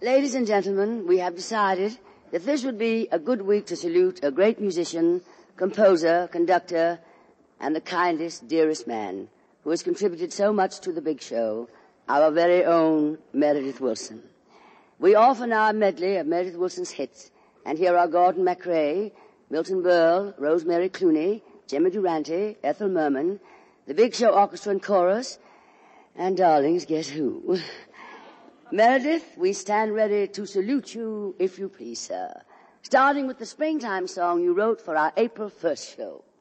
Ladies and gentlemen, we have decided that this would be a good week to salute a great musician, composer, conductor, and the kindest, dearest man who has contributed so much to the big show, our very own Meredith Willson. We offer now a medley of Meredith Willson's hits, and here are Gordon MacRae, Milton Berle, Rosemary Clooney, Jimmy Durante, Ethel Merman, the Big Show Orchestra and Chorus, and darlings, guess who? Meredith, we stand ready to salute you, if you please, sir. Starting with the springtime song you wrote for our April 1st show.